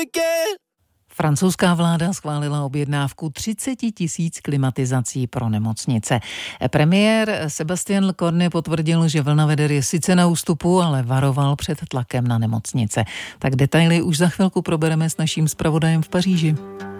Francouzská vláda schválila objednávku 30 000 klimatizací pro nemocnice. Premiér Sébastien Lecornu potvrdil, že vlna veder je sice na ústupu, ale varoval před tlakem na nemocnice. Tak detaily už za chvilku probereme s naším zpravodajem v Paříži.